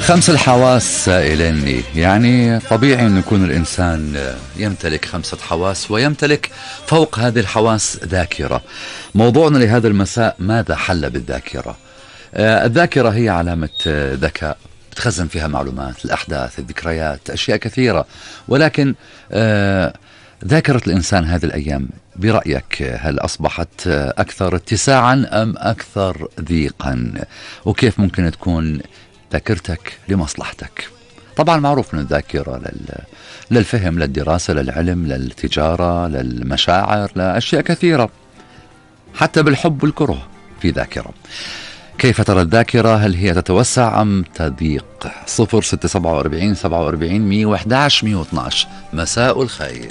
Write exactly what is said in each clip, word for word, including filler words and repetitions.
خمس الحواس سائلني، يعني طبيعي أن يكون الإنسان يمتلك خمسة حواس ويمتلك فوق هذه الحواس ذاكرة. موضوعنا لهذا المساء: ماذا حل بالذاكرة؟ الذاكرة هي علامة ذكاء بتخزن فيها معلومات، الأحداث، الذكريات، أشياء كثيرة. ولكن ذاكرة الإنسان هذه الأيام برأيك هل أصبحت أكثر اتساعا أم أكثر ضيقا؟ وكيف ممكن تكون ذاكرتك لمصلحتك؟ طبعا معروف أن الذاكرة للفهم، للدراسة، للعلم، للتجارة، للمشاعر، لأشياء كثيرة، حتى بالحب والكره في ذاكرة. كيف ترى الذاكرة؟ هل هي تتوسع أم تضيق؟ صفر ستة سبعة وأربعين سبعة وأربعين مية وأحد عشر مية واثناش. مساء الخير.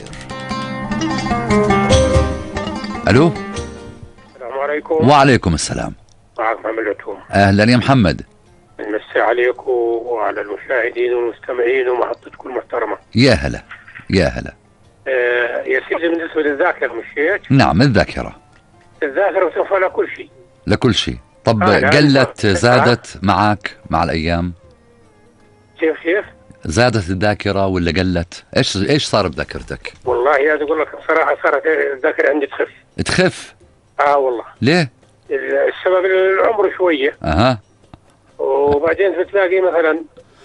ألو. السلام عليكم. وعليكم السلام. معك محمد عتوم. أهلا يا محمد. نمسي عليكم وعلى المشاهدين والمستمعين ومحطتكم المحترمة. يا هلا يا هلا. آه يا سيدي، بالنسبة للذاكرة مش هيك؟ نعم، الذاكرة الذاكرة بتنفع لكل شيء. لكل شيء. طب آه قلت زادت معك مع الأيام؟ كيف كيف؟ زادت الذاكرة ولا قلت؟ ايش ايش صار بذاكرتك؟ والله يا اقول لك بصراحة صارت الذاكرة عندي تخف. تخف؟ اه والله. ليه؟ السبب العمر شوية. اها. وبعدين بتلاقي مثلا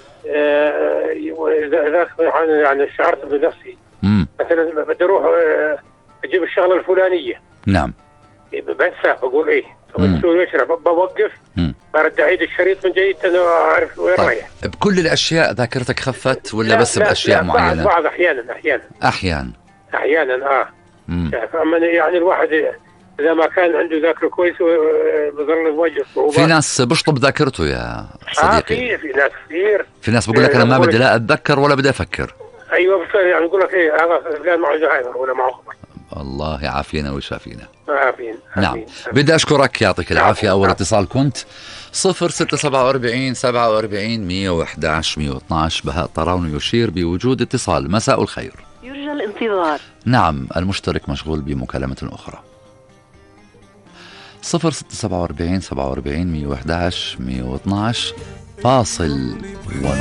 ذاك آه يعني شعرت بنفسي امم مثلا بدي اروح آه اجيب الشغلة الفلانية. نعم. بنسى، بقول ايه بسوي ايش، بوقف برد اعيد الشريط من جديد انا اعرف وين طيب. رايح. بكل الاشياء ذاكرتك خفت ولا لا بس لا باشياء لا معينه؟ بعض احيانا احيانا احيانا احيانا اه امم اما يعني الواحد اذا ما كان عنده ذاكره كويسه بظل يواجه صعوبات. في ناس بشطب ذاكرته يا صديقي. اه في في ناس كثير. في ناس بقول لك انا ما بدي لا اتذكر ولا بدي افكر. ايوه بس يعني يقول لك ايه هذا فلان معه زهايمر ولا معه خبر. الله يعافينا ويشافينا. عافين. نعم. بدي أشكرك، يعطيك العافية. أول اتصال كنت صفر ستة سبعة وأربعين سبعة وأربعين مية وأحد عشر مية واثناش. بهاء طراوني يشير بوجود اتصال. مساء الخير. يرجى الانتظار. نعم، المشترك مشغول بمكالمة أخرى. صفر ستة سبعة وأربعين سبعة وأربعين مية وأحد عشر مية واثناش. فاصل ونو